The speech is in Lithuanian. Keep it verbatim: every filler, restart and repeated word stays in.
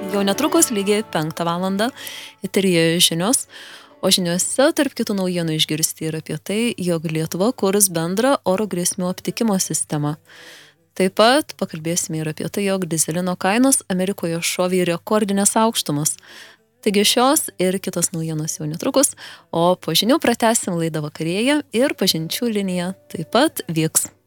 Jau netrukus lygiai penktą valandą eteryje žinios, o žiniuose tarp kitų naujienų išgirsti ir apie tai, jog Lietuva kurs bendrą oro grėsmių aptikimo sistemą. Taip pat pakalbėsime ir apie tai, jog dizelino kainos Amerikoje šovė į rekordinės aukštumas. Taigi šios ir kitos naujienos jau netrukus, o po žinių pratęsim laidą vakarėje ir pažinčių linija taip pat vyks.